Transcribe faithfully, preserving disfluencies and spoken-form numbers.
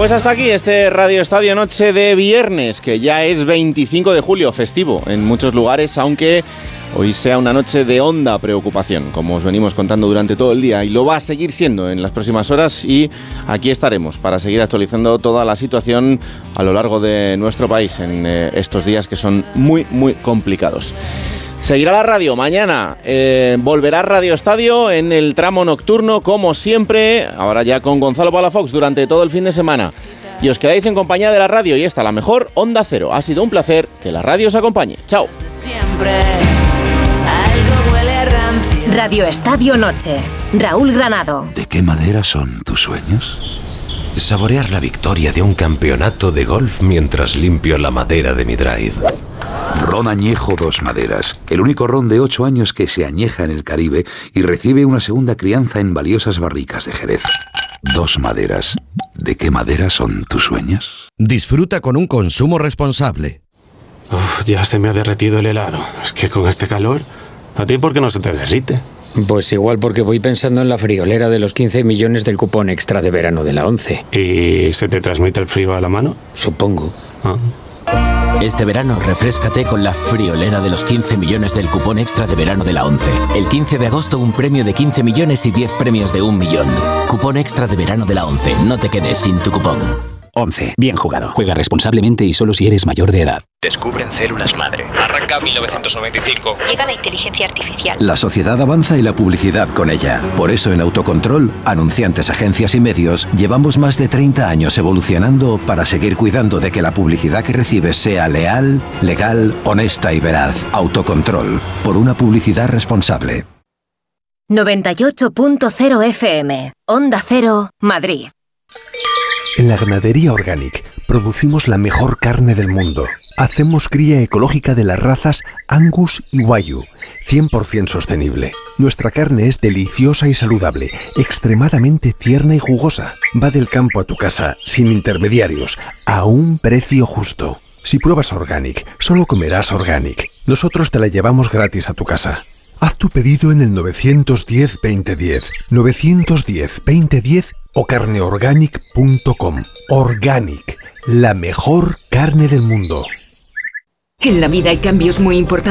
Pues hasta aquí este Radio Estadio Noche de viernes, que ya es veinticinco de julio, festivo en muchos lugares, aunque hoy sea una noche de honda preocupación, como os venimos contando durante todo el día, y lo va a seguir siendo en las próximas horas, y aquí estaremos para seguir actualizando toda la situación a lo largo de nuestro país en eh, estos días que son muy, muy complicados. Seguirá la radio mañana, eh, volverá Radio Estadio en el tramo nocturno, como siempre, ahora ya con Gonzalo Palafox durante todo el fin de semana. Y os quedáis en compañía de la radio y esta, la mejor Onda Cero. Ha sido un placer, que la radio os acompañe. Chao. Radio Estadio Noche. Raúl Granado. ¿De qué madera son tus sueños? Saborear la victoria de un campeonato de golf mientras limpio la madera de mi drive. Ron Añejo Dos Maderas, el único ron de ocho años que se añeja en el Caribe y recibe una segunda crianza en valiosas barricas de Jerez. Dos Maderas. ¿De qué madera son tus sueños? Disfruta con un consumo responsable. Uf, ya se me ha derretido el helado. Es que con este calor, ¿a ti por qué no se te derrite? Pues igual porque voy pensando en la friolera de los quince millones del cupón extra de verano de la ONCE. ¿Y se te transmite el frío a la mano? Supongo. Ah. Este verano refréscate con la friolera de los quince millones del cupón extra de verano de la ONCE. El quince de agosto un premio de quince millones y diez premios de un millón. Cupón extra de verano de la ONCE. No te quedes sin tu cupón. ONCE. Bien jugado. Juega responsablemente y solo si eres mayor de edad. Descubren células madre. Arranca mil novecientos noventa y cinco. Llega la inteligencia artificial. La sociedad avanza y la publicidad con ella. Por eso en Autocontrol, anunciantes, agencias y medios, llevamos más de treinta años evolucionando para seguir cuidando de que la publicidad que recibes sea leal, legal, honesta y veraz. Autocontrol. Por una publicidad responsable. noventa y ocho punto cero F M. Onda Cero, Madrid. En la Ganadería Organic producimos la mejor carne del mundo. Hacemos cría ecológica de las razas Angus y Wagyu, cien por ciento sostenible. Nuestra carne es deliciosa y saludable, extremadamente tierna y jugosa. Va del campo a tu casa, sin intermediarios, a un precio justo. Si pruebas Organic, solo comerás Organic. Nosotros te la llevamos gratis a tu casa. Haz tu pedido en el nueve uno cero, veinte diez, nueve uno cero, veinte diez o carneorganic punto com. Organic, la mejor carne del mundo. En la vida hay cambios muy importantes.